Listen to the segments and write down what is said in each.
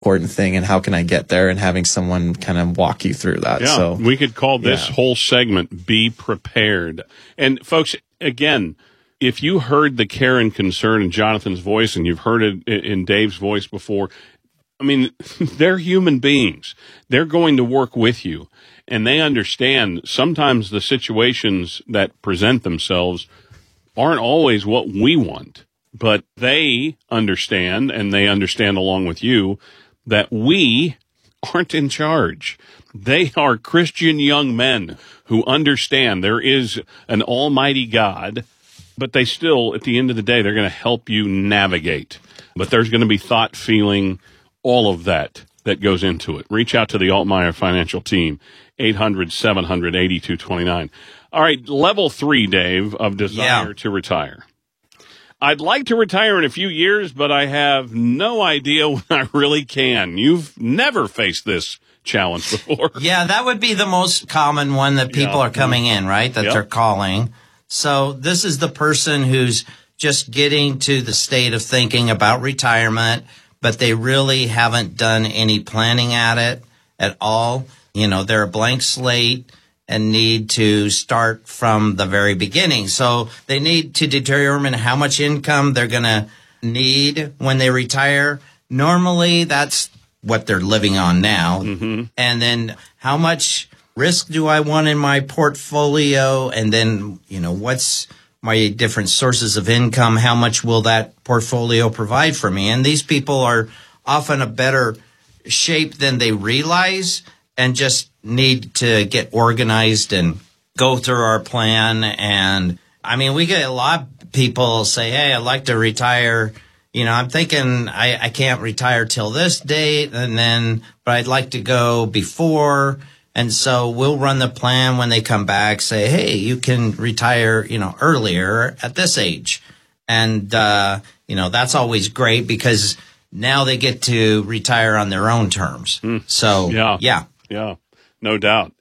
important thing and how can I get there, and having someone kind of walk you through that. Yeah, so we could call this whole segment Be Prepared. And folks, again, if you heard the care and concern in Jonathan's voice and you've heard it in Dave's voice before, I mean, they're human beings. They're going to work with you, and they understand sometimes the situations that present themselves aren't always what we want, but they understand, and they understand along with you, that we aren't in charge. They are Christian young men who understand there is an almighty God, but they still, at the end of the day, they're going to help you navigate. But there's going to be thought, feeling, all of that goes into it. Reach out to the Altmaier Financial Team, 800-700-8229. All right, level 3, Dave, of desire to retire. I'd like to retire in a few years, but I have no idea when I really can. You've never faced this challenge before. Yeah, that would be the most common one that people are coming in, right? That they're calling. So this is the person who's just getting to the state of thinking about retirement, but they really haven't done any planning at it at all. You know, they're a blank slate and need to start from the very beginning. So they need to determine how much income they're going to need when they retire. Normally, that's what they're living on now. Mm-hmm. And then how much risk do I want in my portfolio? And then, you know, what's my different sources of income? How much will that portfolio provide for me? And these people are often a better shape than they realize, and just need to get organized and go through our plan. And I mean, we get a lot of people say, hey, I'd like to retire. You know, I'm thinking I can't retire till this date, but I'd like to go before. And so we'll run the plan when they come back, say, hey, you can retire, you know, earlier at this age. And, you know, that's always great because now they get to retire on their own terms. So, yeah. Yeah, no doubt.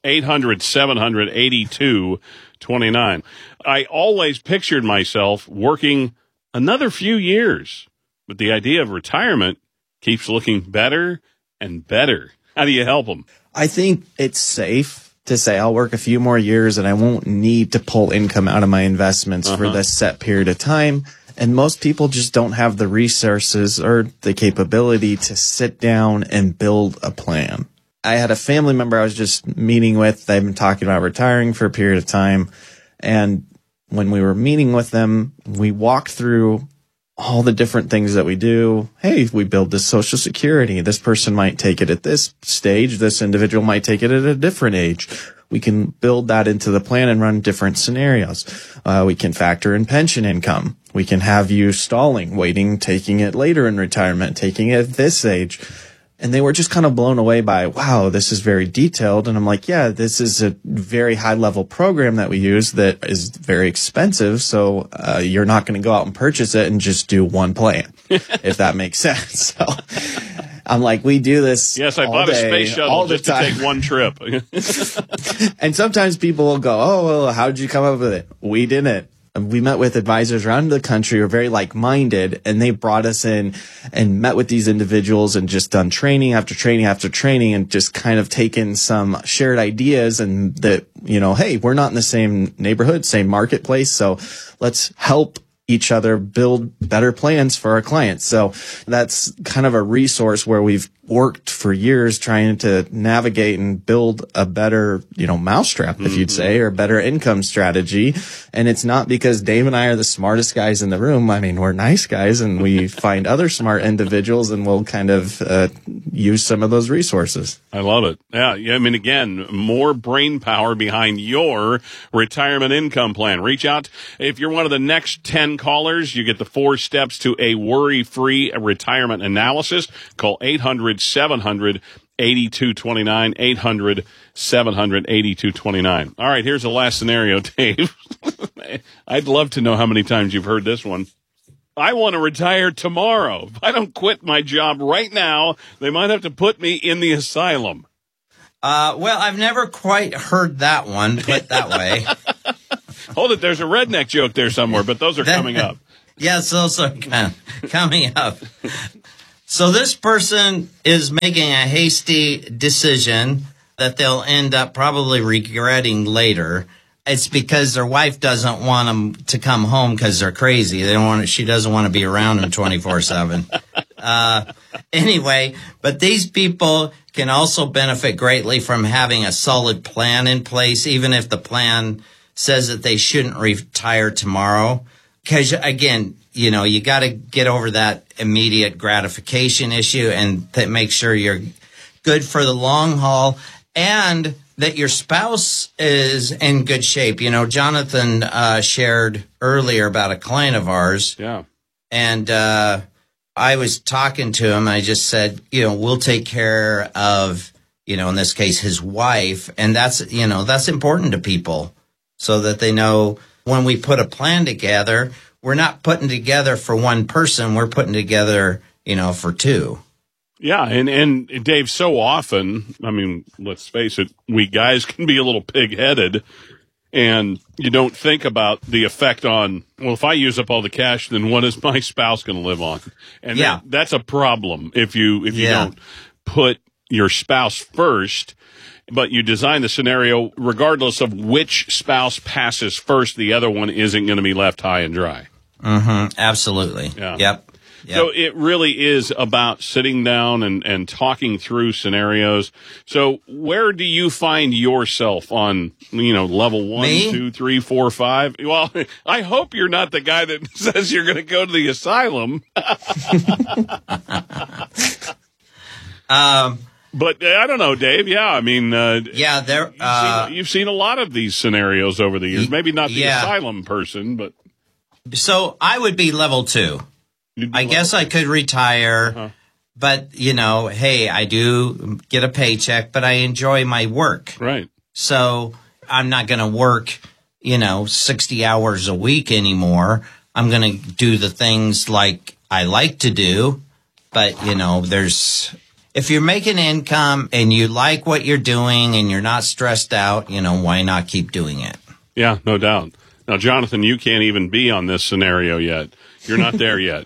800-700-8229. I always pictured myself working another few years, but the idea of retirement keeps looking better and better. How do you help them? I think it's safe to say I'll work a few more years and I won't need to pull income out of my investments for this set period of time. And most people just don't have the resources or the capability to sit down and build a plan. I had a family member I was just meeting with. They've been talking about retiring for a period of time. And when we were meeting with them, we walked through all the different things that we do. Hey, we build this Social Security. This person might take it at this stage. This individual might take it at a different age. We can build that into the plan and run different scenarios. We can factor in pension income. We can have you stalling, waiting, taking it later in retirement, taking it at this age. And they were just kind of blown away by, wow, this is very detailed. And I'm like, yeah, this is a very high level program that we use that is very expensive. So you're not going to go out and purchase it and just do one plan, if that makes sense. So I'm like, we do this. Yes, I bought a space shuttle just to take one trip. And sometimes people will go, oh, well, how did you come up with it? We didn't. We met with advisors around the country who are very like-minded, and they brought us in and met with these individuals and just done training after training after training and just kind of taken some shared ideas and that, you know, hey, we're not in the same neighborhood, same marketplace, so let's help each other build better plans for our clients. So that's kind of a resource where we've worked for years trying to navigate and build a better, you know, mousetrap, if you'd say, or a better income strategy. And it's not because Dave and I are the smartest guys in the room. I mean, we're nice guys and we find other smart individuals and we'll kind of use some of those resources. I love it. Yeah. I mean, again, more brain power behind your retirement income plan. Reach out. If you're one of the next 10 callers, you get the 4 steps to a worry-free retirement analysis. Call 800-700-8229, 800-700-8229. All right, here's the last scenario, Dave. I'd love to know how many times you've heard this one. I want to retire tomorrow. If I don't quit my job right now, they might have to put me in the asylum. Well, I've never quite heard that one put that way. Hold it, there's a redneck joke there somewhere, but those are coming up. Yes, those are coming up. So this person is making a hasty decision that they'll end up probably regretting later. It's because their wife doesn't want them to come home because they're crazy. She doesn't want to be around them 24/7. Anyway, but these people can also benefit greatly from having a solid plan in place, even if the plan says that they shouldn't retire tomorrow. Because again, you got to get over that immediate gratification issue and make sure you're good for the long haul and that your spouse is in good shape. Jonathan shared earlier about a client of ours. Yeah. And I was talking to him. I just said, we'll take care of, in this case, his wife. And that's important to people so that they know when we put a plan together, we're not putting together for one person. We're putting together, for two. Yeah. And Dave, so often, I mean, let's face it, we guys can be a little pig-headed. And you don't think about the effect on, well, if I use up all the cash, then what is my spouse going to live on? And that's a problem if you don't put your spouse first, but you design the scenario regardless of which spouse passes first, the other one isn't going to be left high and dry. Mm-hmm. Absolutely. Yeah. Yep. So it really is about sitting down and talking through scenarios. So where do you find yourself on, level 1, Me? 2, 3, 4, 5? Well, I hope you're not the guy that says you're going to go to the asylum. But I don't know, Dave. Yeah, I mean, you've seen a lot of these scenarios over the years. Maybe not the asylum person, but so I would be level 2. I guess I could retire, but, hey, I do get a paycheck, but I enjoy my work. Right. So I'm not going to work, 60 hours a week anymore. I'm going to do the things like I like to do. But, if you're making income and you like what you're doing and you're not stressed out, why not keep doing it? Yeah, no doubt. Now, Jonathan, you can't even be on this scenario yet. You're not there yet.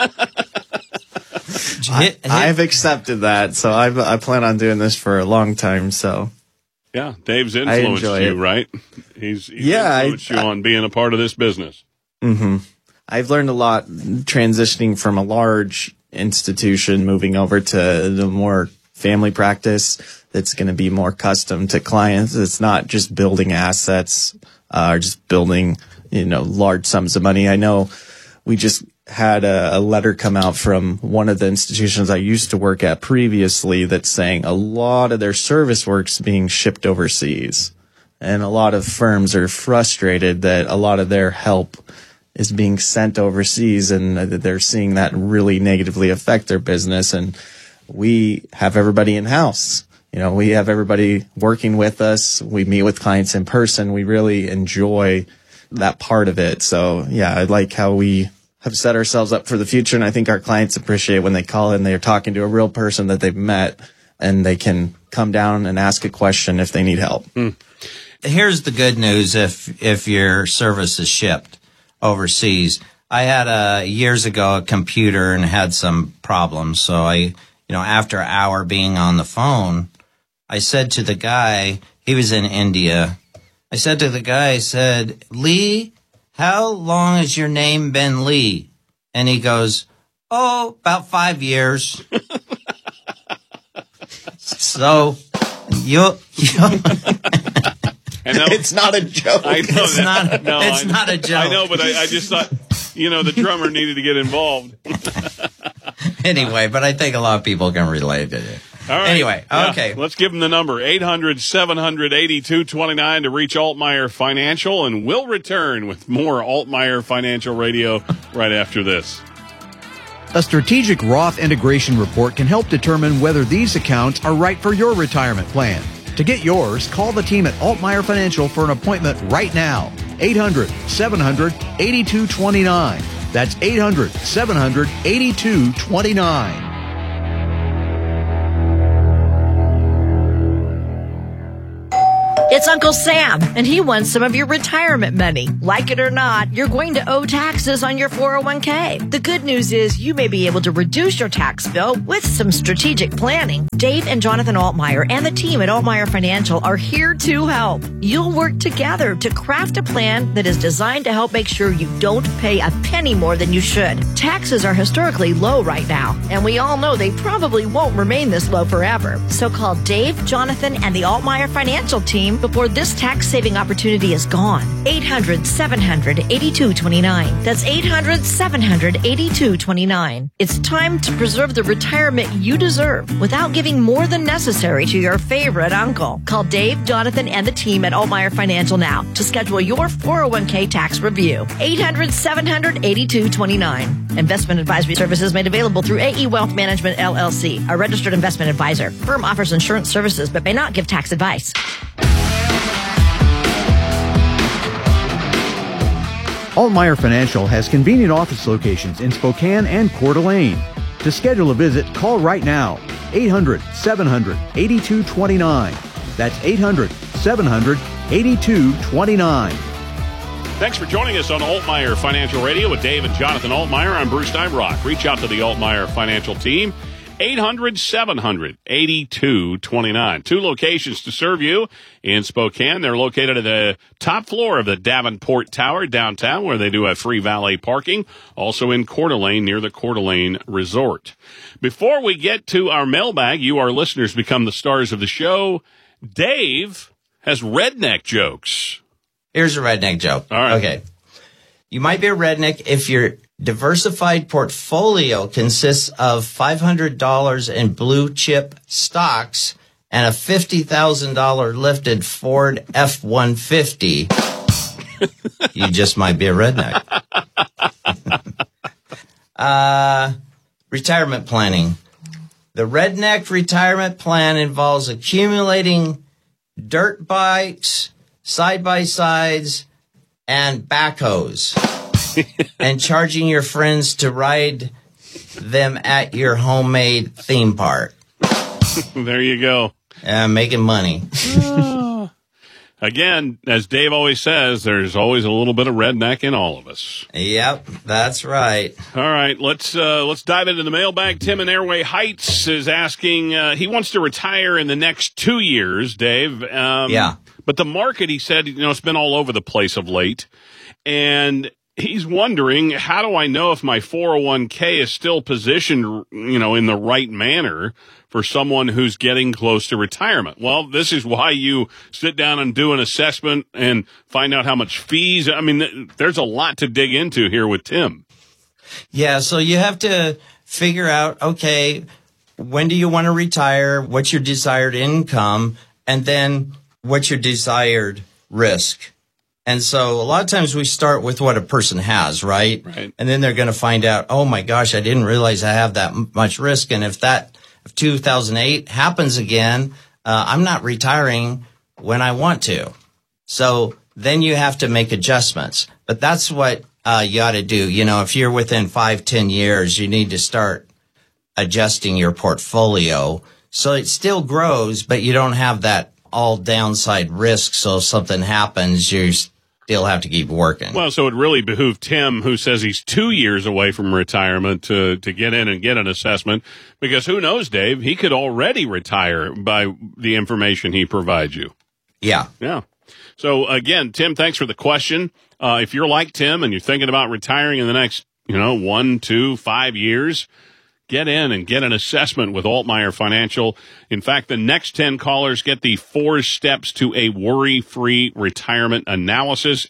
I've accepted that, so I plan on doing this for a long time. So, yeah, Dave's influenced you, right? He's influenced you on being a part of this business. Mm-hmm. I've learned a lot transitioning from a large institution, moving over to the more family practice that's going to be more custom to clients. It's not just building assets or just building, large sums of money. I know we just had a letter come out from one of the institutions I used to work at previously that's saying a lot of their service work's being shipped overseas. And a lot of firms are frustrated that a lot of their help is being sent overseas, and they're seeing that really negatively affect their business. And we have everybody in-house. We have everybody working with us. We meet with clients in person. We really enjoy that part of it. So, yeah, I like how we have set ourselves up for the future. And I think our clients appreciate when they call in, they're talking to a real person that they've met, and they can come down and ask a question if they need help. Here's the good news if your service is shipped overseas. I had years ago a computer and had some problems. So after an hour being on the phone, I said to the guy, he was in India. I said to the guy, Lee, how long has your name been Lee? And he goes, about 5 years. So it's not a joke. I know it's not a joke. I know, but I just thought, the drummer needed to get involved. Anyway, but I think a lot of people can relate to it. All right. Anyway, okay. Let's give them the number, 800-700-8229 to reach Altmeyer Financial, and we'll return with more Altmeyer Financial Radio right after this. A strategic Roth integration report can help determine whether these accounts are right for your retirement plan. To get yours, call the team at Altmeyer Financial for an appointment right now. 800-700-8229. That's 800-700-8229. It's Uncle Sam, and he wants some of your retirement money. Like it or not, you're going to owe taxes on your 401k. The good news is you may be able to reduce your tax bill with some strategic planning. Dave and Jonathan Altmeyer and the team at Altmeyer Financial are here to help. You'll work together to craft a plan that is designed to help make sure you don't pay a penny more than you should. Taxes are historically low right now, and we all know they probably won't remain this low forever. So call Dave, Jonathan, and the Altmeyer Financial team before this tax-saving opportunity is gone. 800-700-8229. That's 800-700-8229. It's time to preserve the retirement you deserve without giving more than necessary to your favorite uncle. Call Dave, Jonathan, and the team at Altmeyer Financial now to schedule your 401k tax review. 800-700-8229. Investment advisory services made available through AE Wealth Management, LLC, a registered investment advisor. Firm offers insurance services but may not give tax advice. Altmeyer Financial has convenient office locations in Spokane and Coeur d'Alene. To schedule a visit, call right now. 800-700-8229. That's 800-700-8229. Thanks for joining us on Altmeyer Financial Radio with Dave and Jonathan Altmeyer. I'm Bruce Steinbrock. Reach out to the Altmeyer Financial team. 800-700-8229. 2 locations to serve you in Spokane. They're located at the top floor of the Davenport Tower downtown, where they do have free valet parking. Also in Coeur d'Alene, near the Coeur d'Alene Resort. Before we get to our mailbag, you, our listeners, become the stars of the show. Dave has redneck jokes. Here's a redneck joke. All right. Okay. You might be a redneck if your diversified portfolio consists of $500 in blue chip stocks and a $50,000 lifted Ford F-150. You just might be a redneck. Retirement planning. The redneck retirement plan involves accumulating dirt bikes, side-by-sides, and backhoes, and charging your friends to ride them at your homemade theme park. There you go. Making money. Again, as Dave always says, there's always a little bit of redneck in all of us. Yep, that's right. All right, let's dive into the mailbag. Tim in Airway Heights is asking, he wants to retire in the next 2 years, Dave. Yeah. But the market, he said, it's been all over the place of late. And he's wondering, how do I know if my 401k is still positioned, in the right manner for someone who's getting close to retirement? Well, this is why you sit down and do an assessment and find out how much fees. I mean, there's a lot to dig into here with Tim. Yeah, so you have to figure out, okay, when do you want to retire? What's your desired income? And then what's your desired risk? And so a lot of times we start with what a person has, right? Right. And then they're going to find out, oh my gosh, I didn't realize I have that much risk. And if 2008 happens again, I'm not retiring when I want to. So then you have to make adjustments. But that's what you ought to do. If you're within 5-10 years, you need to start adjusting your portfolio so it still grows, but you don't have that all downside risk. So if something happens, you still have to keep working. Well, so it really behooved Tim, who says he's 2 years away from retirement, to get in and get an assessment, because who knows, Dave, he could already retire by the information he provides you. Yeah. Yeah. So again, Tim, thanks for the question. If you're like Tim and you're thinking about retiring in the next, 1, 2, 5 years, get in and get an assessment with Altmeyer Financial. In fact, the next 10 callers get the 4 steps to a worry-free retirement analysis.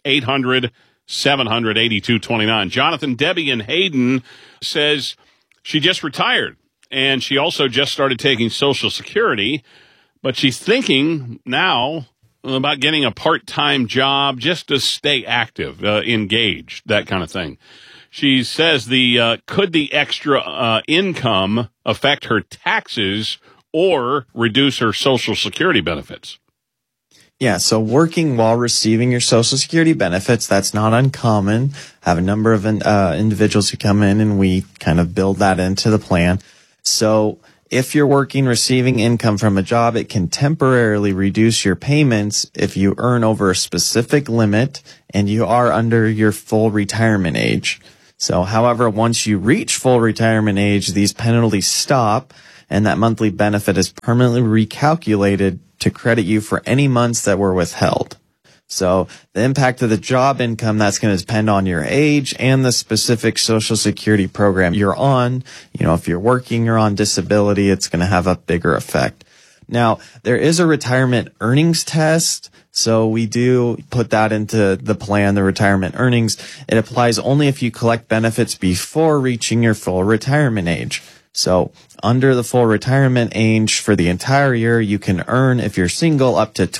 800-700-8229. Jonathan, Debbie, and Hayden says she just retired, and she also just started taking Social Security, but she's thinking now about getting a part-time job just to stay active, engaged, that kind of thing. She says could the extra income affect her taxes or reduce her Social Security benefits? Yeah, so working while receiving your Social Security benefits, that's not uncommon. I have a number of individuals who come in and we kind of build that into the plan. So if you're working, receiving income from a job, it can temporarily reduce your payments if you earn over a specific limit and you are under your full retirement age. So, however, once you reach full retirement age, these penalties stop and that monthly benefit is permanently recalculated to credit you for any months that were withheld. So the impact of the job income, that's going to depend on your age and the specific Social Security program you're on. You know, if you're working or on disability, it's going to have a bigger effect. Now, there is a retirement earnings test. So we do put that into the plan, the retirement earnings. It applies only if you collect benefits before reaching your full retirement age. So under the full retirement age for the entire year, you can earn, if you're single, up to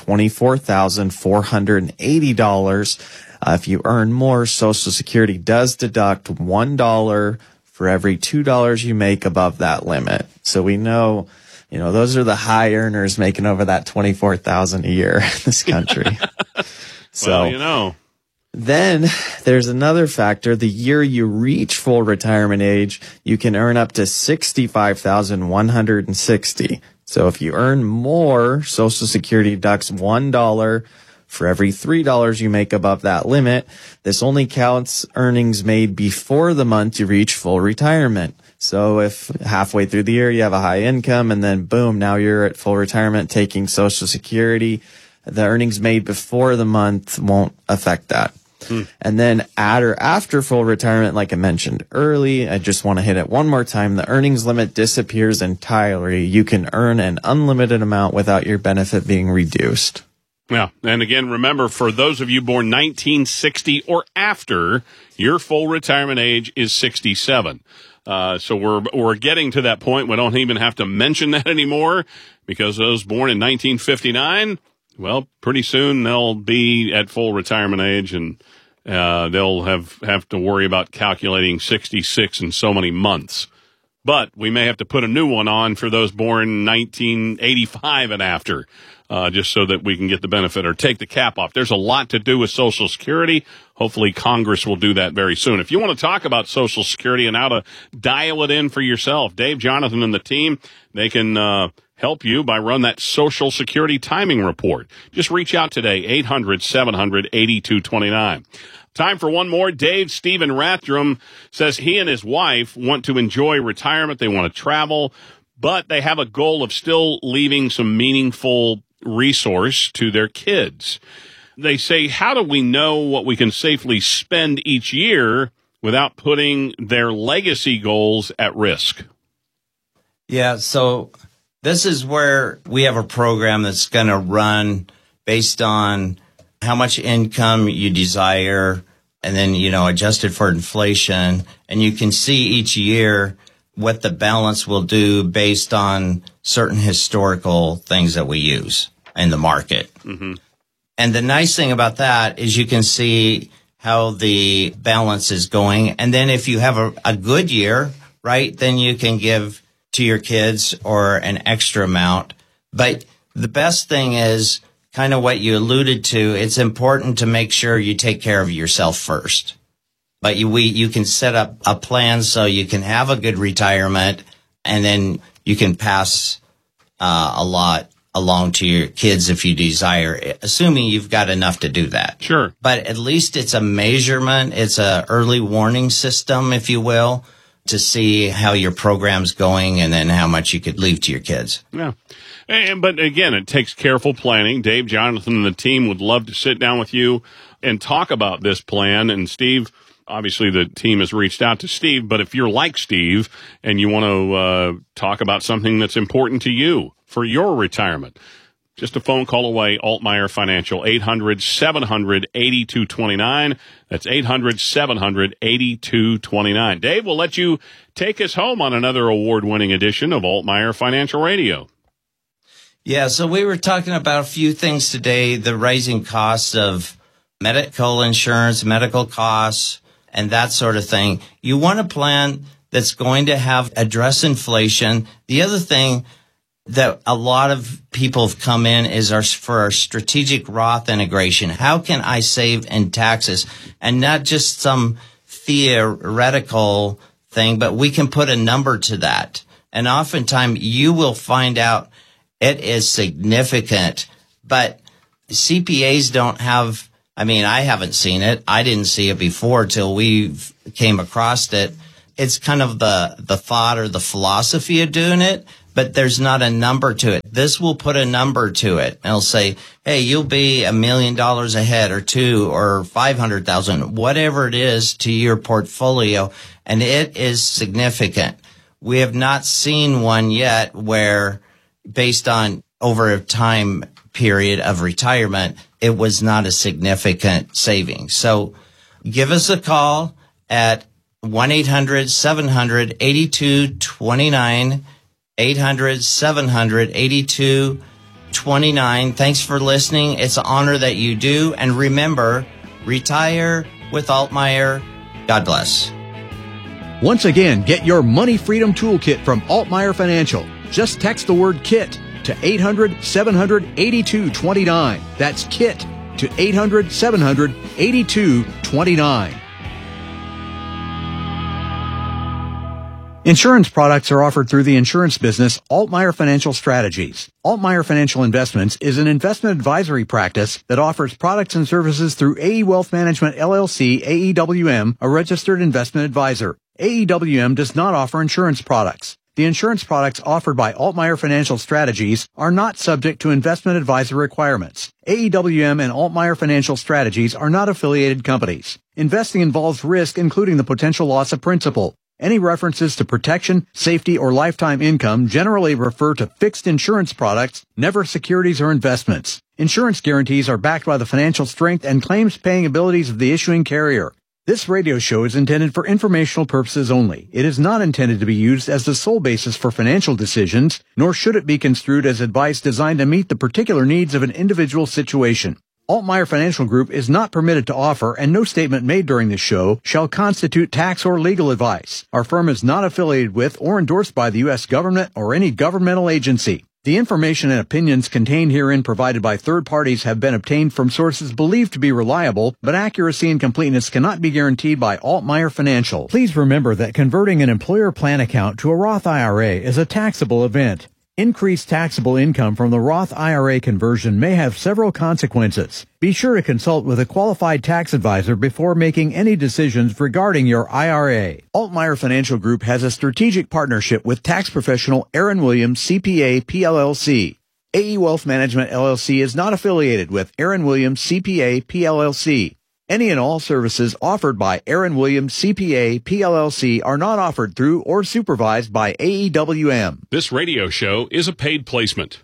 $24,480. If you earn more, Social Security does deduct $1 for every $2 you make above that limit. So we know, you know, those are the high earners making over that $24,000 a year in this country. So, well, you know. Then there's another factor. The year you reach full retirement age, you can earn up to $65,160. So if you earn more, Social Security deducts $1 for every $3 you make above that limit. This only counts earnings made before the month you reach full retirement. So if halfway through the year you have a high income and then boom, now you're at full retirement taking Social Security, the earnings made before the month won't affect that. And then at or after full retirement, like I mentioned early, I just want to hit it one more time. The earnings limit disappears entirely. You can earn an unlimited amount without your benefit being reduced. Yeah. And again, remember, for those of you born 1960 or after, your full retirement age is 67. So we're getting to that point. We don't even have to mention that anymore, because those born in 1959, well, pretty soon they'll be at full retirement age, and they'll have to worry about calculating 66 in so many months. But we may have to put a new one on for those born 1985 and after, just so that we can get the benefit or take the cap off. There's a lot to do with Social Security. Hopefully Congress will do that very soon. If you want to talk about Social Security and how to dial it in for yourself, Dave, Jonathan, and the team, they can help you by run that Social Security timing report. Just reach out today, 800-700-8229. Time for one more. Dave Stephen Rathdrum says he and his wife want to enjoy retirement. They want to travel, but they have a goal of still leaving some meaningful resource to their kids. They say, how do we know what we can safely spend each year without putting their legacy goals at risk? Yeah, so this is where we have a program that's going to run based on how much income you desire, and then, you know, adjusted for inflation. And you can see each year what the balance will do based on certain historical things that we use in the market. Mm-hmm. And the nice thing about that is you can see how the balance is going. And then if you have a good year, right, then you can give to your kids or an extra amount. But the best thing is kind of what you alluded to. It's important to make sure you take care of yourself first. But you can set up a plan so you can have a good retirement, and then you can pass a lot along to your kids if you desire, assuming you've got enough to do that. Sure. But at least it's a measurement. It's a early warning system, if you will, to see how your program's going and then how much you could leave to your kids. Yeah. But again, it takes careful planning. Dave, Jonathan, and the team would love to sit down with you and talk about this plan. And Steve, obviously the team has reached out to Steve, but if you're like Steve and you want to talk about something that's important to you for your retirement, just a phone call away, Altmaier Financial, 800-700-8229. That's 800-700-8229. Dave, we'll let you take us home on another award-winning edition of Altmaier Financial Radio. Yeah, so we were talking about a few things today, the rising costs of medical insurance, medical costs, and that sort of thing. You want a plan that's going to address inflation. The other thing that a lot of people have come in is for our strategic Roth integration. How can I save in taxes? And not just some theoretical thing, but we can put a number to that. And oftentimes you will find out it is significant, but CPAs don't have, I mean, I haven't seen it. I didn't see it before till we came across it. It's kind of the thought or the philosophy of doing it, but there's not a number to it. This will put a number to it. And it'll say, hey, you'll be $1 million ahead or $2 or 500,000, whatever it is to your portfolio. And it is significant. We have not seen one yet where based on over a time period of retirement, it was not a significant savings. So give us a call at 1-800-700-8229, 800-700-8229. Thanks for listening. It's an honor that you do. And remember, retire with Altmaier. God bless. Once again, get your Money Freedom Toolkit from Altmaier Financial. Just text the word KIT to 800-700-8229. That's KIT to 800-700-8229. Insurance products are offered through the insurance business Altmaier Financial Strategies. Altmaier Financial Investments is an investment advisory practice that offers products and services through AE Wealth Management LLC, AEWM, a registered investment advisor. AEWM does not offer insurance products. The insurance products offered by Altmaier Financial Strategies are not subject to investment advisor requirements. AEWM and Altmaier Financial Strategies are not affiliated companies. Investing involves risk, including the potential loss of principal. Any references to protection, safety, or lifetime income generally refer to fixed insurance products, never securities or investments. Insurance guarantees are backed by the financial strength and claims-paying abilities of the issuing carrier. This radio show is intended for informational purposes only. It is not intended to be used as the sole basis for financial decisions, nor should it be construed as advice designed to meet the particular needs of an individual situation. Altmaier Financial Group is not permitted to offer, and no statement made during this show shall constitute tax or legal advice. Our firm is not affiliated with or endorsed by the U.S. government or any governmental agency. The information and opinions contained herein provided by third parties have been obtained from sources believed to be reliable, but accuracy and completeness cannot be guaranteed by Altmaier Financial. Please remember that converting an employer plan account to a Roth IRA is a taxable event. Increased taxable income from the Roth IRA conversion may have several consequences. Be sure to consult with a qualified tax advisor before making any decisions regarding your IRA. Altmaier Financial Group has a strategic partnership with tax professional Aaron Williams, CPA, PLLC. AE Wealth Management LLC is not affiliated with Aaron Williams, CPA, PLLC. Any and all services offered by Aaron Williams, CPA, PLLC are not offered through or supervised by AEWM. This radio show is a paid placement.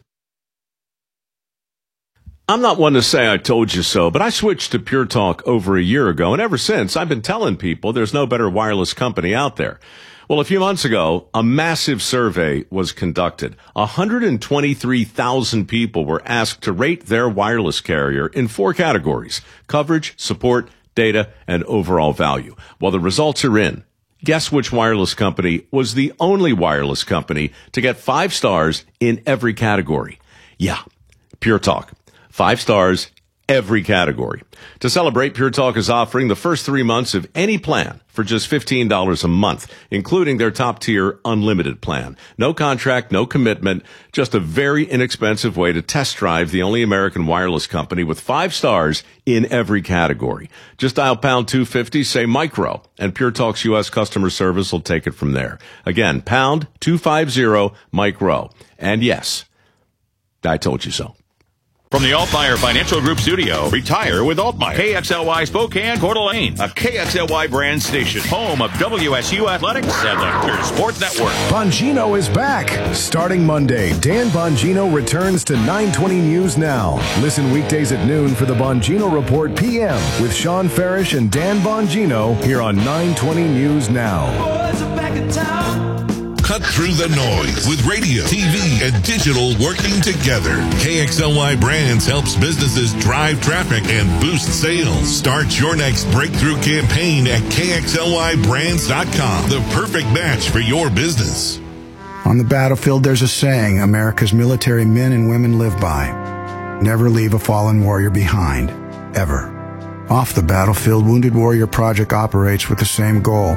I'm not one to say I told you so, but I switched to Pure Talk over a year ago, and ever since I've been telling people there's no better wireless company out there. Well, a few months ago, a massive survey was conducted. 123,000 people were asked to rate their wireless carrier in 4 categories: coverage, support, data, and overall value. Well, the results are in. Guess which wireless company was the only wireless company to get 5 stars in every category? Yeah, Pure Talk. 5 stars, every category. To celebrate, Pure Talk is offering the first 3 months of any plan for just $15 a month, including their top-tier unlimited plan. No contract, no commitment, just a very inexpensive way to test drive the only American wireless company with 5 stars in every category. Just dial pound 250, say micro, and Pure Talk's U.S. customer service will take it from there. Again, pound 250 micro. And yes, I told you so. From the Altmaier Financial Group studio, retire with Altmaier. KXLY Spokane, Coeur d'Alene, a KXLY brand station, home of WSU Athletics and the Pure Sport Network. Bongino is back. Starting Monday, Dan Bongino returns to 920 News Now. Listen weekdays at noon for the Bongino Report PM with Sean Farish and Dan Bongino here on 920 News Now. Boys are back in town. Cut through the noise with radio, TV, and digital working together. KXLY Brands helps businesses drive traffic and boost sales. Start your next breakthrough campaign at KXLYBrands.com. The perfect match for your business. On the battlefield, there's a saying America's military men and women live by. Never leave a fallen warrior behind, ever. Off the battlefield, Wounded Warrior Project operates with the same goal.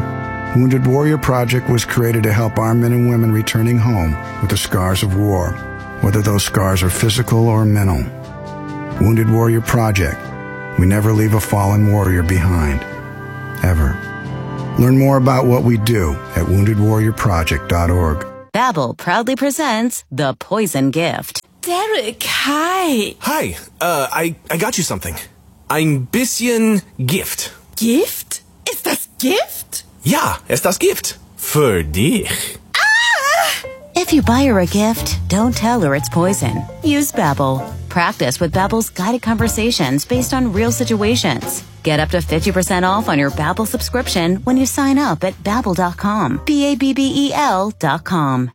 Wounded Warrior Project was created to help our men and women returning home with the scars of war, whether those scars are physical or mental. Wounded Warrior Project. We never leave a fallen warrior behind. Ever. Learn more about what we do at woundedwarriorproject.org. Babbel proudly presents The Poison Gift. Derek, hi. Hi, I got you something. Ein bisschen Gift. Gift? Ist das Gift? Ja, ist das Gift. Für dich. Ah! If you buy her a gift, don't tell her it's poison. Use Babbel. Practice with Babbel's guided conversations based on real situations. Get up to 50% off on your Babbel subscription when you sign up at Babbel.com. Babbel.com.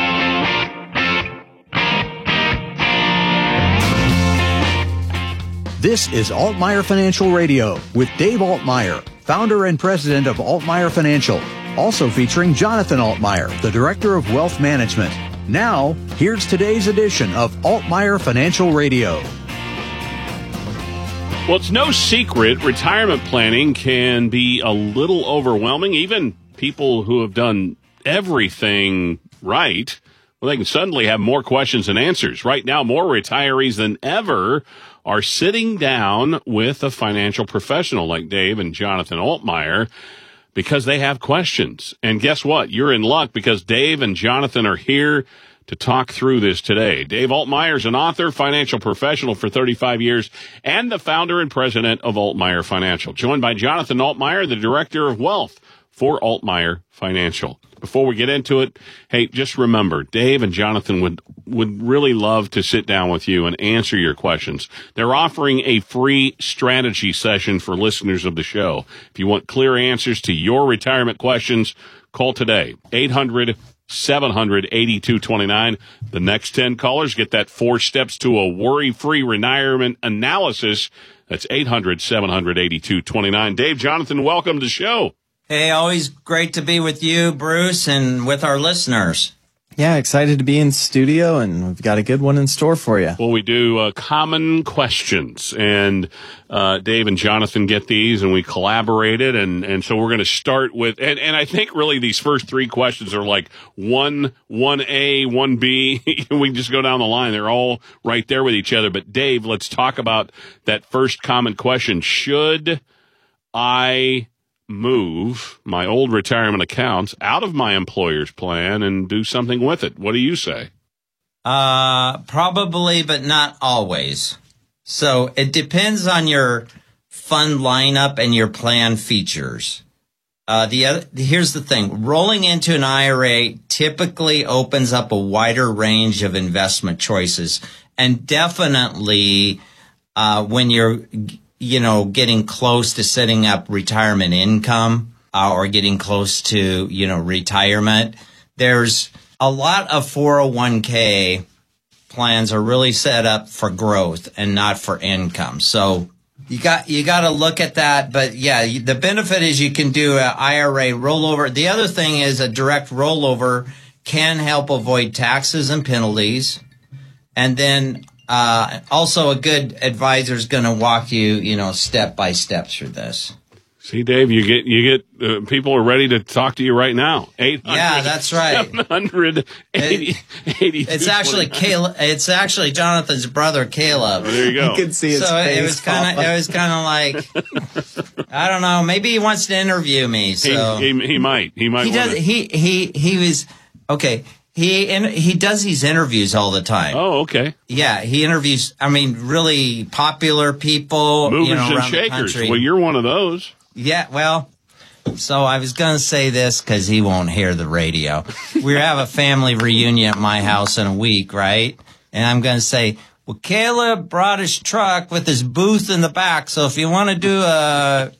This is Altmaier Financial Radio with Dave Altmaier, founder and president of Altmaier Financial. Also featuring Jonathan Altmaier, the Director of Wealth Management. Now, here's today's edition of Altmaier Financial Radio. Well, it's no secret retirement planning can be a little overwhelming. Even people who have done everything right, well, they can suddenly have more questions than answers. Right now, more retirees than ever are sitting down with a financial professional like Dave and Jonathan Altmaier because they have questions. And guess what? You're in luck because Dave and Jonathan are here to talk through this today. Dave Altmaier is an author, financial professional for 35 years, and the founder and president of Altmaier Financial. Joined by Jonathan Altmaier, the Director of Wealth for Altmaier Financial. Before we get into it, hey, just remember, Dave and Jonathan would really love to sit down with you and answer your questions. They're offering a free strategy session for listeners of the show. If you want clear answers to your retirement questions, call today, 800-700-8229. The next 10 callers get that 4 steps to a worry-free retirement analysis. That's 800-700-8229. Dave, Jonathan, welcome to the show. Hey, always great to be with you, Bruce, and with our listeners. Yeah, excited to be in studio, and we've got a good one in store for you. Well, we do common questions, and Dave and Jonathan get these, and we collaborated, and so we're going to start with, and I think really these first 3 questions are like 1A, 1B. We can just go down the line. They're all right there with each other. But Dave, let's talk about that first common question. Should I move my old retirement accounts out of my employer's plan and do something with it? What do you say? Probably, but not always. So it depends on your fund lineup and your plan features. Here's the thing. Rolling into an IRA typically opens up a wider range of investment choices. And definitely, when you're getting close to setting up retirement income or getting close to, retirement, there's a lot of 401k plans are really set up for growth and not for income. So you got to look at that. But yeah, the benefit is you can do an IRA rollover. The other thing is a direct rollover can help avoid taxes and penalties. And then also, a good advisor is going to walk you, step by step through this. See, Dave, you get people are ready to talk to you right now. 800, yeah, that's right. 700, 80, it's actually Caleb. It's actually Jonathan's brother, Caleb. There you go. You can see his face. It was kind of like, I don't know. Maybe he wants to interview me. So he might. He does. He was okay. He does these interviews all the time. Oh, okay. Yeah, he interviews, really popular people, movers around and shakers. The country. Well, you're one of those. Yeah, well, so I was going to say this because he won't hear the radio. We have a family reunion at my house in a week, right? And I'm going to say, well, Caleb brought his truck with his booth in the back, so if you want to do a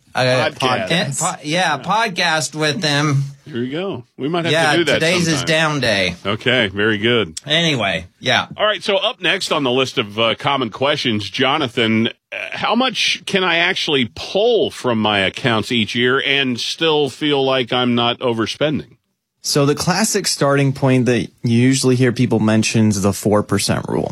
podcast with him. Here you go. We might have to do that today's sometime. his down day. Okay, very good. Anyway, yeah. All right, so up next on the list of common questions, Jonathan, how much can I actually pull from my accounts each year and still feel like I'm not overspending? So the classic starting point that you usually hear people mention is the 4% rule.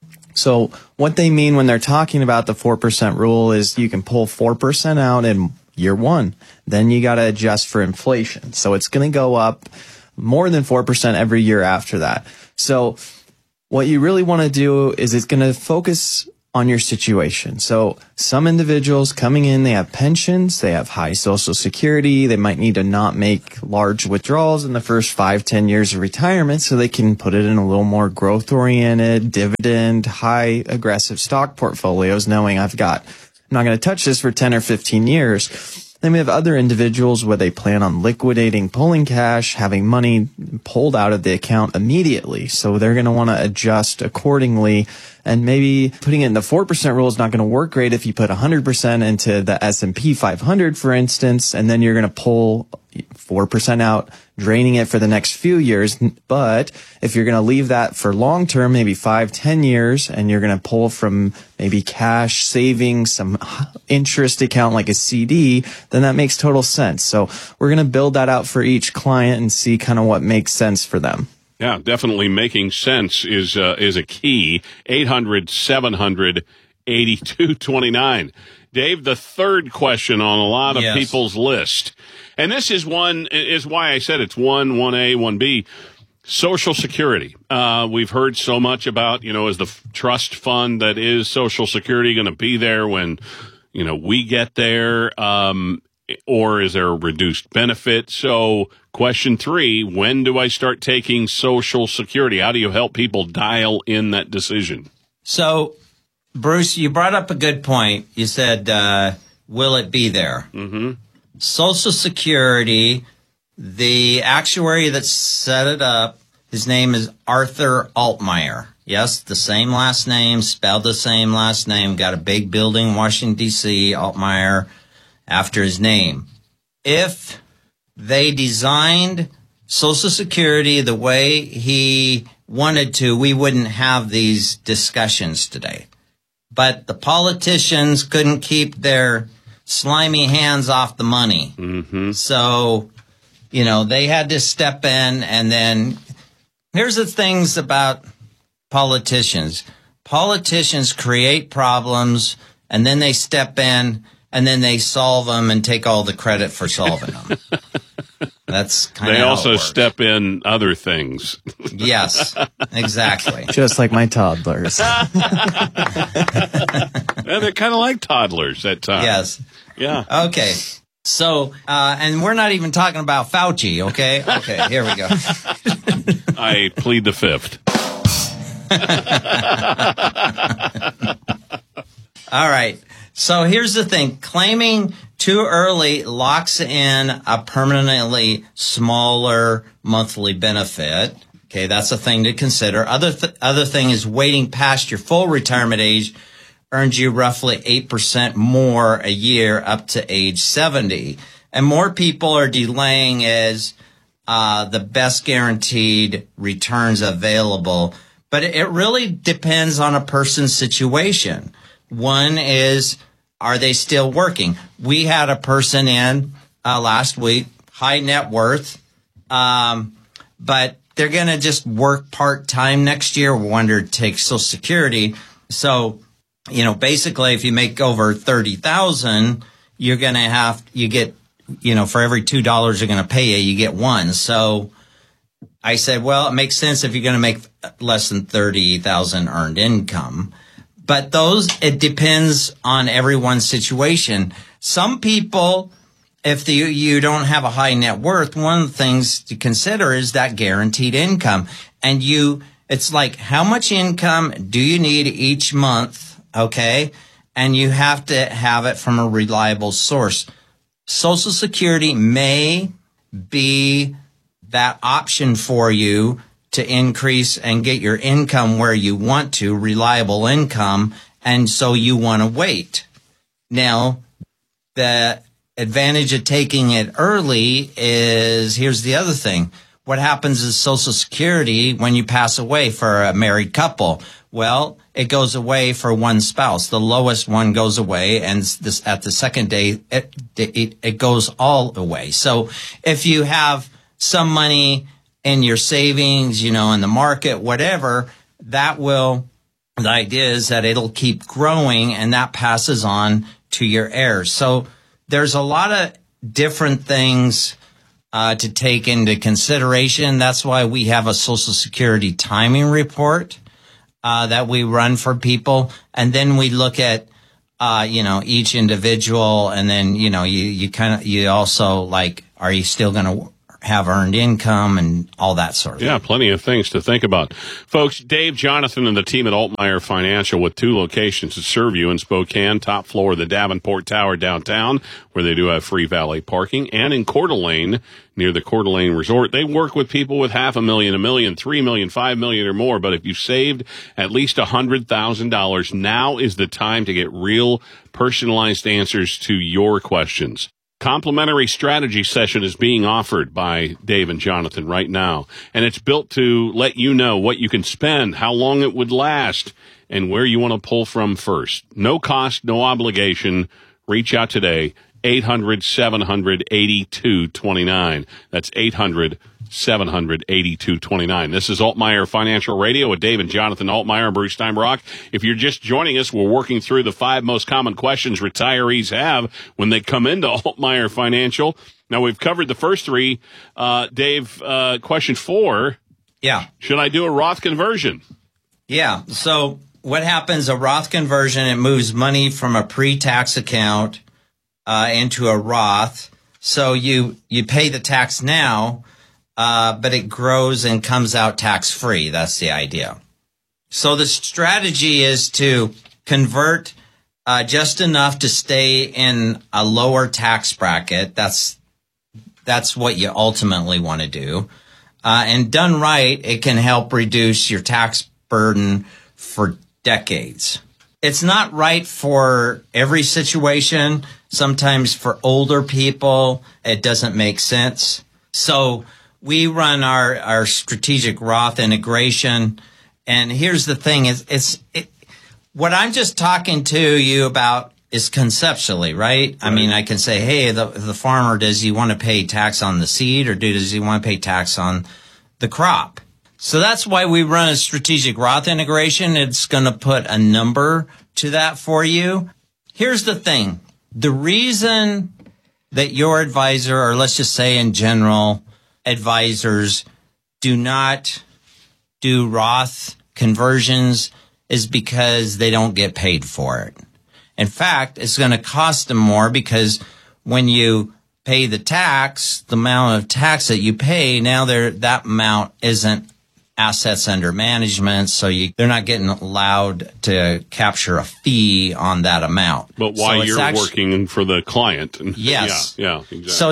So what they mean when they're talking about the 4% rule is you can pull 4% out in year one. Then you got to adjust for inflation. So it's going to go up more than 4% every year after that. So what you really want to do is it's going to focus on your situation. So some individuals coming in, they have pensions, they have high Social Security, they might need to not make large withdrawals in the first 5-10 years of retirement so they can put it in a little more growth-oriented, dividend, high aggressive stock portfolios, knowing I'm not going to touch this for 10 or 15 years. Then we have other individuals where they plan on liquidating, pulling cash, having money pulled out of the account immediately. So they're going to want to adjust accordingly. And maybe putting it in the 4% rule is not going to work great if you put 100% into the S&P 500, for instance, and then you're going to pull 4% out, draining it for the next few years. But if you're going to leave that for long term, maybe 5-10 years, and you're going to pull from maybe cash, savings, some interest account like a CD, then that makes total sense. So we're going to build that out for each client and see kind of what makes sense for them. Yeah, definitely making sense is a key. 800-700-8229. Dave, the third question on a lot of people's list. And this is why I said it's 1A, 1B. Social Security. We've heard so much about, is the trust fund that is Social Security going to be there when, we get there? Or is there a reduced benefit? So question 3, when do I start taking Social Security? How do you help people dial in that decision? So, Bruce, you brought up a good point. You said, will it be there? Mm-hmm. Social Security, the actuary that set it up, his name is Arthur Altmeyer. Yes, the same last name, spelled the same last name, got a big building in Washington, D.C., Altmeyer, after his name. If they designed Social Security the way he wanted to, we wouldn't have these discussions today. But the politicians couldn't keep their slimy hands off the money. Mm-hmm. So, they had to step in. And then here's the things about politicians. Politicians create problems, and then they step in, and then they solve them and take all the credit for solving them. That's kind of They how also it works. step in other things. Yes, exactly. Just like my toddlers. Yeah, they're kind of like toddlers at times. Yes. Yeah. Okay. So, and we're not even talking about Fauci, okay? Okay, here we go. I plead the fifth. All right. So here's the thing. Claiming too early locks in a permanently smaller monthly benefit. Okay, that's a thing to consider. Other thing is waiting past your full retirement age earns you roughly 8% more a year up to age 70. And more people are delaying as the best guaranteed returns available. But it really depends on a person's situation. One is, are they still working? We had a person in last week, high net worth, but they're going to just work part-time next year. Wonder to take Social Security. So, basically, if you make over $30,000, you're going to you get, for every $2 you're going to pay you get one. So I said, well, it makes sense if you're going to make less than $30,000 earned income. But it depends on everyone's situation. Some people, if you don't have a high net worth, one of the things to consider is that guaranteed income. And it's like, how much income do you need each month? Okay. And you have to have it from a reliable source. Social Security may be that option for you to increase and get your income where you want to, reliable income, and so you want to wait. Now, the advantage of taking it early is, here's the other thing. What happens is Social Security when you pass away for a married couple? Well, it goes away for one spouse. The lowest one goes away, and at the second day, it goes all away. So if you have some money in your savings, in the market, whatever, the idea is that it'll keep growing and that passes on to your heirs. So there's a lot of different things to take into consideration. That's why we have a Social Security timing report that we run for people. And then we look at, each individual. And then, you also like, are you still going to have earned income and all that sort of thing. Yeah, plenty of things to think about. Folks, Dave, Jonathan, and the team at Altmeyer Financial with 2 locations to serve you in Spokane, top floor of the Davenport Tower downtown, where they do have free valet parking, and in Coeur d'Alene, near the Coeur d'Alene Resort. They work with people with $500,000, $1 million, $3 million, $5 million or more. But if you've saved at least $100,000, now is the time to get real personalized answers to your questions. Complimentary strategy session is being offered by Dave and Jonathan right now, and it's built to let you know what you can spend, how long it would last, and where you want to pull from first. No cost, no obligation. Reach out today, 800-700-8229. That's 800-700-8229. This is Altmeyer Financial Radio with Dave and Jonathan Altmeyer and Bruce Steinbrock. If you're just joining us, we're working through the 5 most common questions retirees have when they come into Altmeyer Financial. Now, we've covered the first 3. Dave, question 4. Yeah. Should I do a Roth conversion? Yeah. So what happens, a Roth conversion, it moves money from a pre-tax account into a Roth. So you pay the tax now, but it grows and comes out tax-free. That's the idea. So the strategy is to convert just enough to stay in a lower tax bracket. That's what you ultimately want to do. And done right, it can help reduce your tax burden for decades. It's not right for every situation. Sometimes for older people, it doesn't make sense. So we run our strategic Roth integration. And here's the thing what I'm just talking to you about is conceptually, right? I mean, I can say, hey, the farmer, does he want to pay tax on the seed or does he want to pay tax on the crop? So that's why we run a strategic Roth integration. It's going to put a number to that for you. Here's the thing. The reason that your advisor, or let's just say in general, advisors do not do Roth conversions is because they don't get paid for it. In fact, it's going to cost them more because when you pay the tax, the amount of tax that you pay, now that amount isn't assets under management, so they're not getting allowed to capture a fee on that amount. But while you're working for the client. Yes. Yeah, exactly. So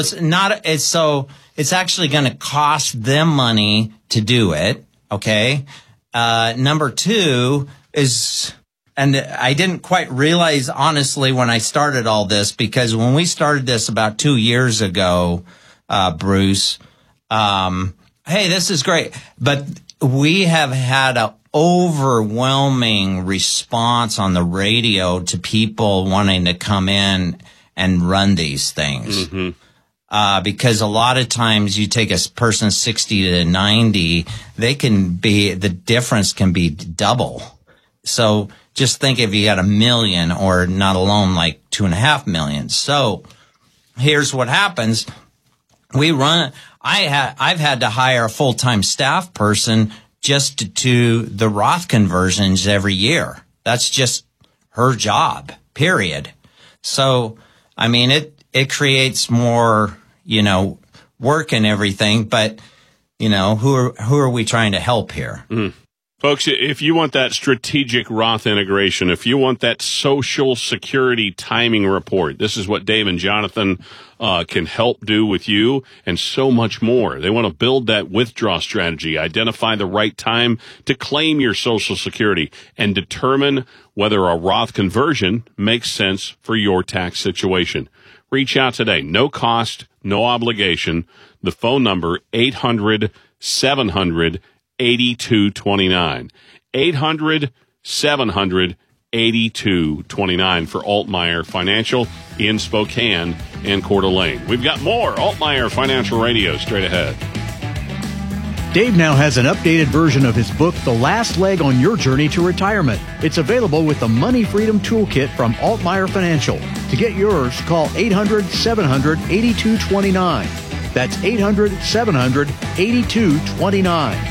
it's actually going to cost them money to do it, okay? Number 2 is, and I didn't quite realize, honestly, when I started all this, because when we started this about 2 years ago, Bruce, hey, this is great, but we have had an overwhelming response on the radio to people wanting to come in and run these things. Mm-hmm. Because a lot of times you take a person 60 to 90, the difference can be double. So just think if you got $1 million or not alone like $2.5 million. So here's what happens. I've had to hire a full-time staff person just to do the Roth conversions every year. That's just her job, period. So, I mean, it creates more, work and everything, but, who are we trying to help here? Mm. Folks, if you want that strategic Roth integration, if you want that Social Security timing report, this is what Dave and Jonathan can help do with you and so much more. They want to build that withdrawal strategy, identify the right time to claim your Social Security, and determine whether a Roth conversion makes sense for your tax situation. Reach out today. No cost, no obligation. The phone number, 800-700-8229. 800-700-8229 for Altmeyer Financial in Spokane and Coeur d'Alene. We've got more Altmeyer Financial Radio straight ahead. Dave now has an updated version of his book, The Last Leg on Your Journey to Retirement. It's available with the Money Freedom Toolkit from Altmeyer Financial. To get yours, call 800-700-8229. That's 800-700-8229.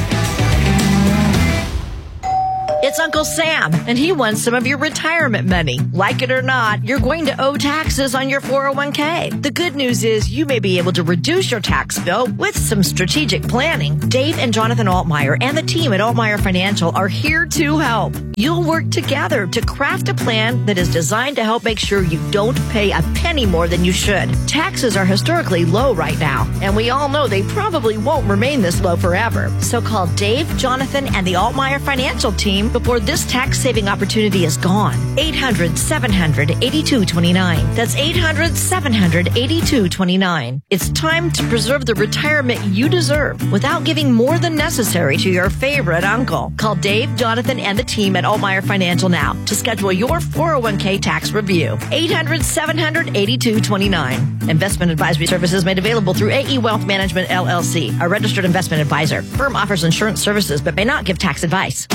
It's Uncle Sam, and he wants some of your retirement money. Like it or not, you're going to owe taxes on your 401k. The good news is you may be able to reduce your tax bill with some strategic planning. Dave and Jonathan Altmeyer and the team at Altmeyer Financial are here to help. You'll work together to craft a plan that is designed to help make sure you don't pay a penny more than you should. Taxes are historically low right now, and we all know they probably won't remain this low forever. So call Dave, Jonathan, and the Altmeyer Financial team before this tax-saving opportunity is gone. 800-700-8229. That's 800-700-8229. It's time to preserve the retirement you deserve without giving more than necessary to your favorite uncle. Call Dave, Jonathan, and the team at Altmeyer Financial now to schedule your 401k tax review. 800-700-8229. Investment advisory services made available through AE Wealth Management, LLC, a registered investment advisor. Firm offers insurance services but may not give tax advice.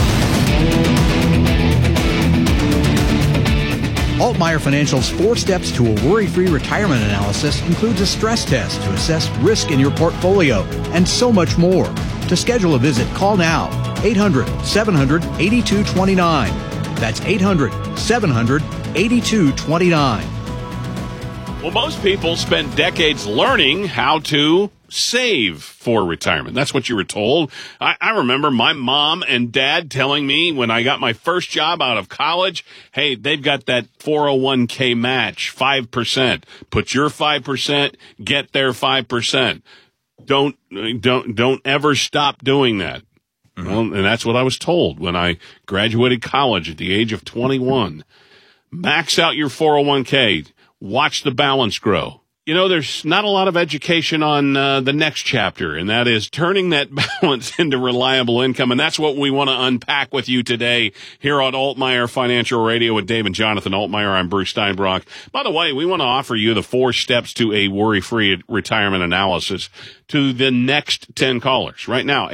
Altmeyer Financial's 4 steps to a worry-free retirement analysis includes a stress test to assess risk in your portfolio and so much more. To schedule a visit, call now. 800-700-8229. That's 800-700-8229. Well, most people spend decades learning how to save for retirement. That's what you were told. I remember my mom and dad telling me when I got my first job out of college, hey, they've got that 401k match, 5%. Put your 5%, get their 5%. Don't ever stop doing that. Mm-hmm. Well, and that's what I was told when I graduated college at the age of 21. Max out your 401k. Watch the balance grow. You know, there's not a lot of education on the next chapter, and that is turning that balance into reliable income. And that's what we want to unpack with you today here on Altmeyer Financial Radio with Dave and Jonathan Altmeyer. I'm Bruce Steinbrock. By the way, we want to offer you the 4 steps to a worry-free retirement analysis to the next 10 callers. Right now,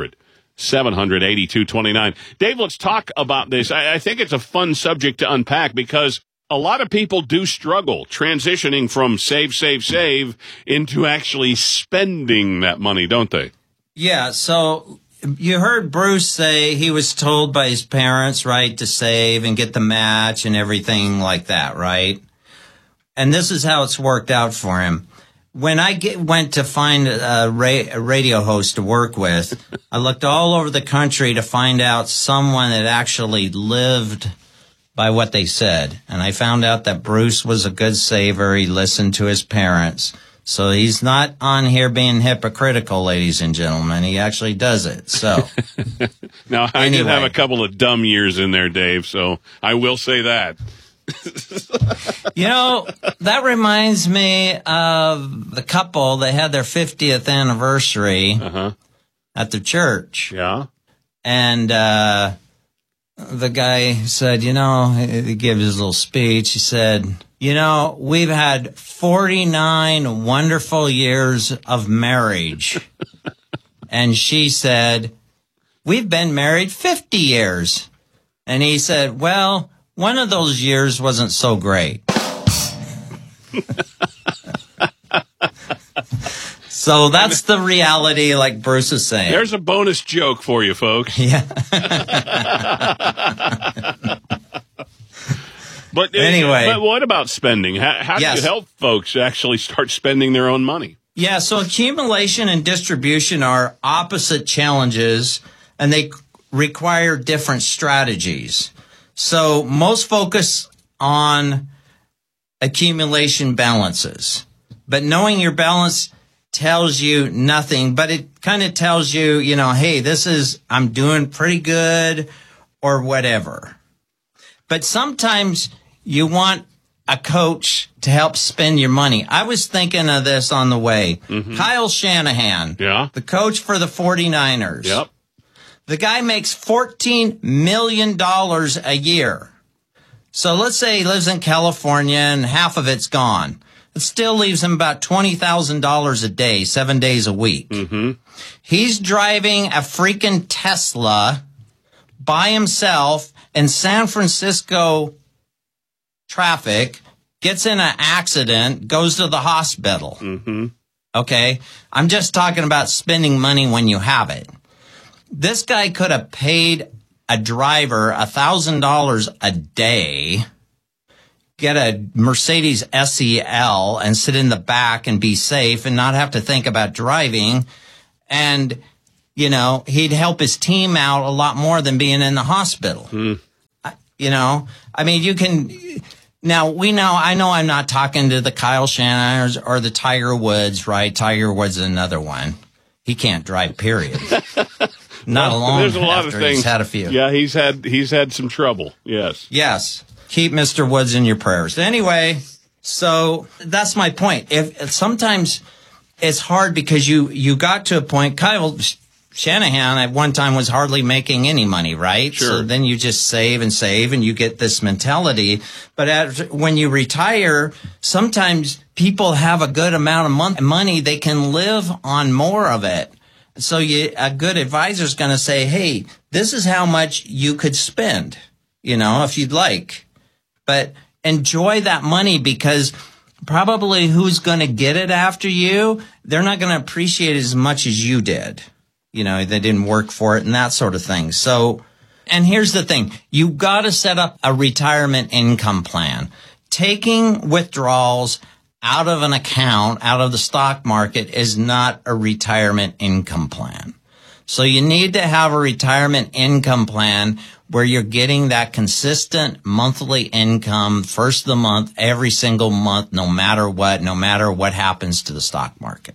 800-700-8229. Dave, let's talk about this. I think it's a fun subject to unpack because a lot of people do struggle transitioning from save into actually spending that money, don't they? Yeah. So you heard Bruce say he was told by his parents, right, to save and get the match and everything like that, right? And this is how it's worked out for him. When I went to find a radio host to work with, I looked all over the country to find out someone that actually lived by what they said. And I found out that Bruce was a good saver. He listened to his parents. So he's not on here being hypocritical, ladies and gentlemen. He actually does it. So now, I did have a couple of dumb years in there, Dave, so I will say that. You know, that reminds me of the couple that had their 50th anniversary at the church. Yeah. And the guy said, you know, he gave his little speech. He said, you know, we've had 49 wonderful years of marriage. And she said, we've been married 50 years. And he said, well, one of those years wasn't so great. So that's the reality, like Bruce is saying. There's a bonus joke for you, folks. Yeah. But anyway. But what about spending? How do you help folks actually start spending their own money? Yeah, so accumulation and distribution are opposite challenges, and they require different strategies. So most focus on accumulation balances. But knowing your balance tells you nothing, but it kind of tells you, you know, hey, I'm doing pretty good or whatever. But sometimes you want a coach to help spend your money. I was thinking of this on the way. Mm-hmm. Kyle Shanahan, the coach for the 49ers. Yep. The guy makes $14 million a year. So let's say he lives in California and half of it's gone. It still leaves him about $20,000 a day, 7 days a week. Mm-hmm. He's driving a freaking Tesla by himself in San Francisco traffic, gets in an accident, goes to the hospital. Mm-hmm. Okay? I'm just talking about spending money when you have it. This guy could have paid a driver $1,000 a day, get a Mercedes SEL and sit in the back and be safe and not have to think about driving. And, you know, he'd help his team out a lot more than being in the hospital. You know, I mean, you can, now I know I'm not talking to the Kyle Shanahan or the Tiger Woods, right? Tiger Woods is another one. He can't drive, period. Not alone. There's a lot of things. He's had a few. Yeah, he's had some trouble. Yes. Yes. Keep Mr. Woods in your prayers. Anyway, so that's my point. If sometimes it's hard because you got to a point. Kyle Shanahan at one time was hardly making any money, right? Sure. So then you just save and you get this mentality. But when you retire, sometimes people have a good amount of money. They can live on more of it. So a good advisor is going to say, hey, this is how much you could spend, you know, if you'd like. But enjoy that money, because probably who's going to get it after you, they're not going to appreciate it as much as you did. You know, they didn't work for it and that sort of thing. So, and here's the thing. You got to set up a retirement income plan. Taking withdrawals out of an account, out of the stock market, is not a retirement income plan. So you need to have a retirement income plan where you're getting that consistent monthly income first of the month, every single month, no matter what happens to the stock market.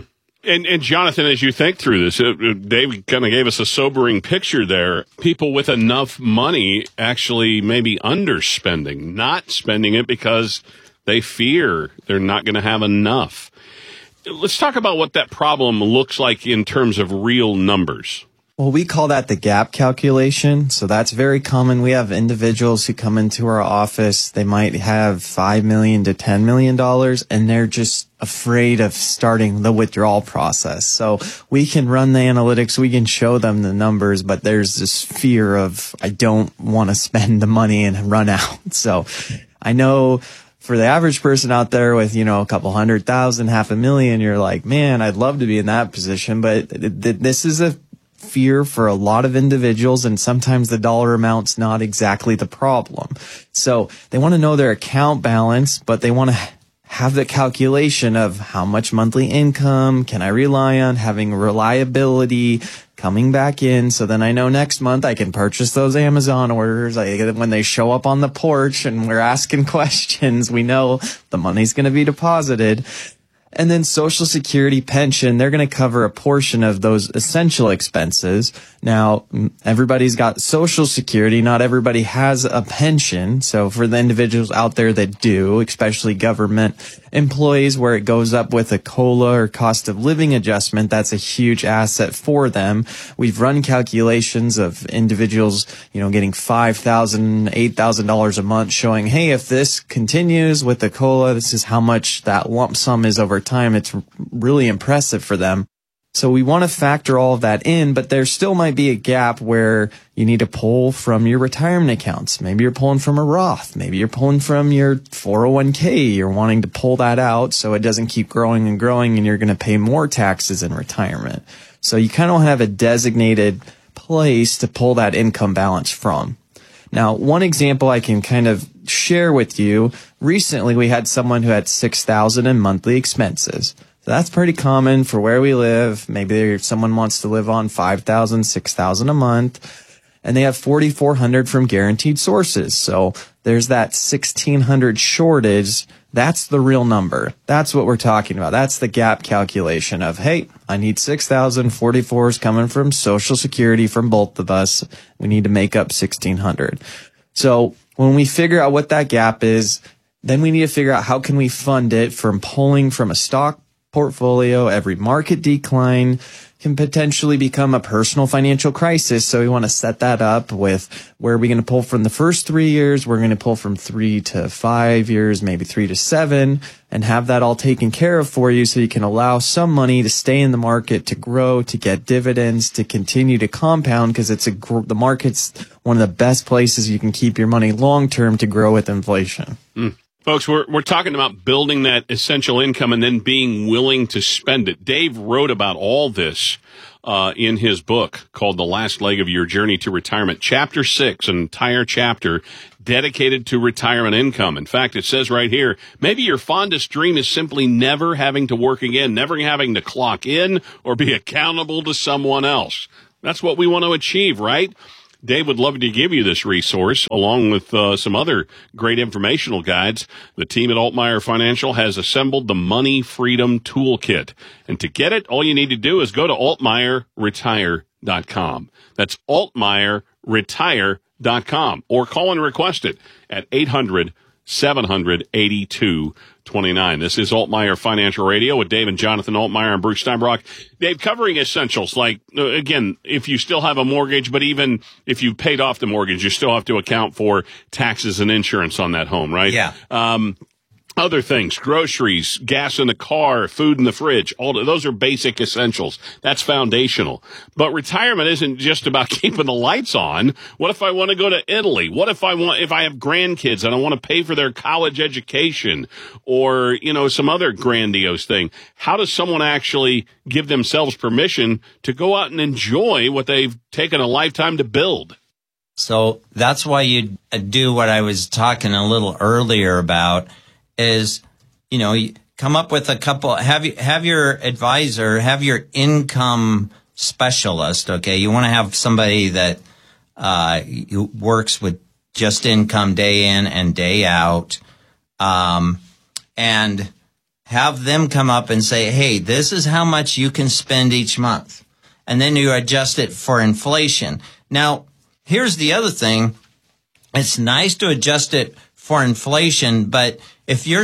And Jonathan, as you think through this, Dave kind of gave us a sobering picture there. People with enough money actually maybe underspending, not spending it because they fear they're not going to have enough. Let's talk about what that problem looks like in terms of real numbers. Well, we call that the gap calculation. So that's very common. We have individuals who come into our office. They might have $5 million to $10 million, and they're just afraid of starting the withdrawal process. So we can run the analytics. We can show them the numbers, but there's this fear of, I don't want to spend the money and run out. So I know for the average person out there with, you know, a couple 100,000, $500,000, you're like, man, I'd love to be in that position. But this is a fear for a lot of individuals, and sometimes the dollar amount's not exactly the problem. So they want to know their account balance, but they want to have the calculation of how much monthly income can I rely on, having reliability coming back in, so then I know next month I can purchase those Amazon orders. When they show up on the porch and we're asking questions, we know the money's going to be deposited. And then Social Security, pension, they're going to cover a portion of those essential expenses. Now, everybody's got Social Security. Not everybody has a pension. So for the individuals out there that do, especially government employees, where it goes up with a COLA or cost of living adjustment, that's a huge asset for them. We've run calculations of individuals, you know, getting $5,000, $8,000 a month, showing, hey, if this continues with the COLA, this is how much that lump sum is over time. It's really impressive for them. So we want to factor all of that in, but there still might be a gap where you need to pull from your retirement accounts. Maybe you're pulling from a Roth. Maybe you're pulling from your 401k. You're wanting to pull that out so it doesn't keep growing and growing, and you're going to pay more taxes in retirement. So you kind of have a designated place to pull that income balance from. Now, one example I can kind of share with you, recently we had someone who had $6,000 in monthly expenses. So that's pretty common for where we live. Maybe someone wants to live on $5,000, $6,000 a month, and they have $4,400 from guaranteed sources. So there's that $1,600 shortage. That's the real number. That's what we're talking about. That's the gap calculation of, hey, I need $6,000, 44 is coming from Social Security from both of us. We need to make up $1,600. So when we figure out what that gap is, then we need to figure out how can we fund it from pulling from a stock portfolio every market decline can potentially become a personal financial crisis. So we want to set that up with where are we going to pull from the first 3 years? We're going to pull from 3 to 5 years, maybe 3 to 7, and have that all taken care of for you so you can allow some money to stay in the market, to grow, to get dividends, to continue to compound, because the market's one of the best places you can keep your money long term to grow with inflation. Folks, we're talking about building that essential income and then being willing to spend it. Dave wrote about all this in his book called The Last Leg of Your Journey to Retirement. Chapter 6, an entire chapter dedicated to retirement income. In fact, it says right here, maybe your fondest dream is simply never having to work again, never having to clock in or be accountable to someone else. That's what we want to achieve, right? Dave would love to give you this resource along with some other great informational guides. The team at Altmeyer Financial has assembled the Money Freedom Toolkit. And to get it, all you need to do is go to altmeyerretire.com. That's altmeyerretire.com, or call and request it at 800-700-8229. This is Altmeyer Financial Radio with Dave and Jonathan Altmeyer and Bruce Steinbrock. Dave, covering essentials like, again, if you still have a mortgage, but even if you've paid off the mortgage, you still have to account for taxes and insurance on that home, right? Yeah. Other things, groceries, gas in the car, food in the fridge, those are basic essentials. That's foundational. But retirement isn't just about keeping the lights on. What if I want to go to Italy? What if I have grandkids and I want to pay for their college education or, some other grandiose thing? How does someone actually give themselves permission to go out and enjoy what they've taken a lifetime to build? So that's why you do what I was talking a little earlier about. Is, you come up with a couple, have your advisor, have your income specialist, okay? You want to have somebody that, who works with just income day in and day out, and have them come up and say, hey, this is how much you can spend each month. And then you adjust it for inflation. Now, here's the other thing. It's nice to adjust it for inflation, but if you're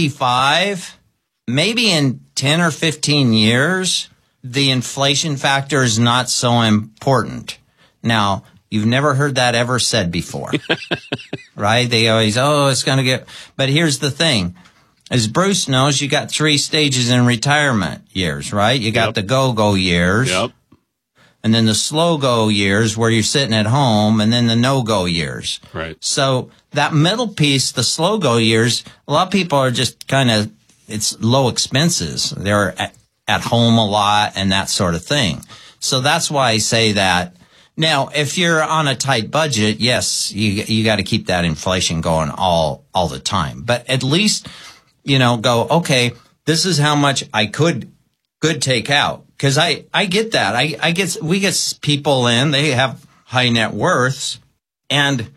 65, maybe in 10 or 15 years, the inflation factor is not so important. Now, you've never heard that ever said before, right? They always, it's going to get, but here's the thing. As Bruce knows, you got 3 stages in retirement years, right? You got the go-go years. Yep. And then the slow-go years where you're sitting at home, and then the no-go years. Right. So that middle piece, the slow-go years, a lot of people are just it's low expenses. They're at home a lot and that sort of thing. So that's why I say that. Now, if you're on a tight budget, yes, you got to keep that inflation going all the time. But at least, go, okay, this is how much I could take out. Because I get that. We get people in, they have high net worths, and,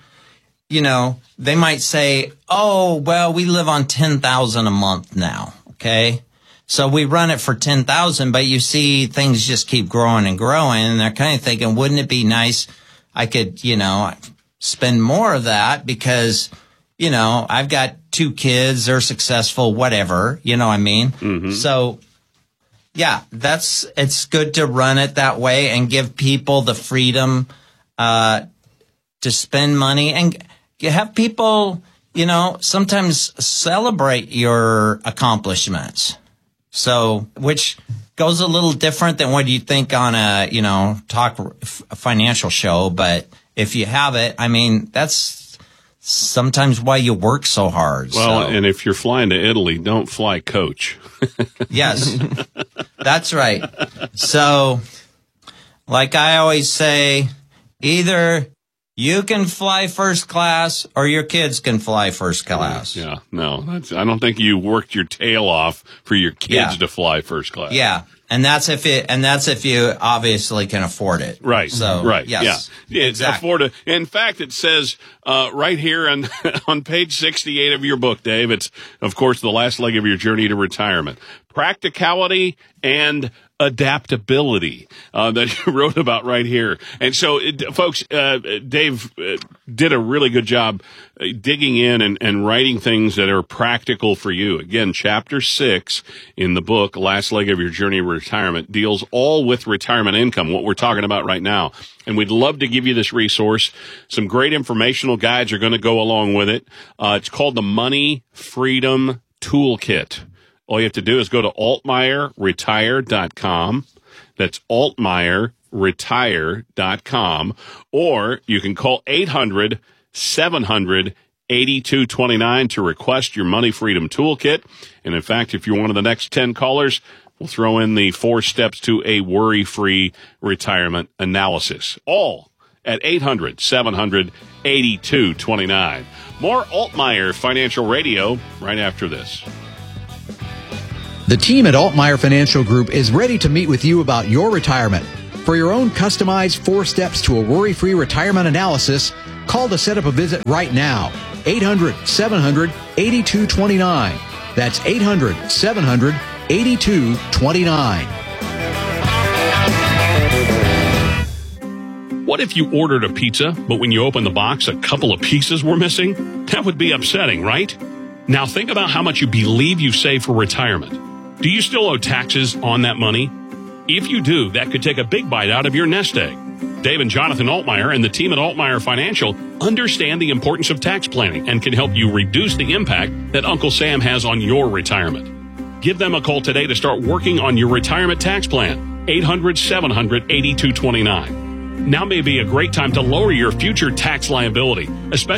they might say, oh, well, we live on $10,000 a month now. Okay. So we run it for $10,000, but you see things just keep growing and growing. And they're kind of thinking, wouldn't it be nice? I could, spend more of that because, I've got 2 kids, they're successful, whatever, you know what I mean? Mm-hmm. So, yeah, it's good to run it that way and give people the freedom to spend money and have people, sometimes celebrate your accomplishments. So, which goes a little different than what you think on a, talk financial show. But if you have it, that's sometimes why you work so hard. Well, and if you're flying to Italy, don't fly coach. Yes, that's right. So, like I always say, either you can fly first class or your kids can fly first class. Yeah, no, I don't think you worked your tail off for your kids to fly first class. Yeah. And that's if you obviously can afford it. Right. So, right. Yes. Yeah. Exactly. Afford it. In fact, it says, right here on page 68 of your book, Dave, it's, of course, the last leg of your journey to retirement. Practicality and adaptability that you wrote about right here. And so, folks, Dave did a really good job digging in and writing things that are practical for you. Again, chapter 6 in the book, Last Leg of Your Journey Retirement deals all with retirement income, what we're talking about right now. And we'd love to give you this resource. Some great informational guides are going to go along with it. It's called the Money Freedom Toolkit. All you have to do is go to altmeierretire.com. That's altmeierretire.com. Or you can call 800-700-8229 to request your Money Freedom Toolkit. And in fact, if you're one of the next 10 callers, we'll throw in the 4 steps to a worry-free retirement analysis. All at 800-700-8229. More Altmaier Financial Radio right after this. The team at Altmaier Financial Group is ready to meet with you about your retirement. For your own customized 4 steps to a worry-free retirement analysis, call to set up a visit right now. 800-700-8229. That's 800-700-8229. What if you ordered a pizza, but when you opened the box, a couple of pieces were missing? That would be upsetting, right? Now think about how much you believe you save for retirement. Do you still owe taxes on that money? If you do, that could take a big bite out of your nest egg. Dave and Jonathan Altmaier and the team at Altmaier Financial understand the importance of tax planning and can help you reduce the impact that Uncle Sam has on your retirement. Give them a call today to start working on your retirement tax plan. 800-700-8229. Now may be a great time to lower your future tax liability, especially